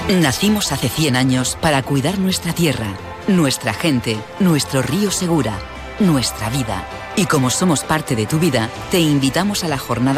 Nacimos hace 100 años para cuidar nuestra tierra, nuestra gente, nuestro río Segura, nuestra vida. Y como somos parte de tu vida, te invitamos a la jornada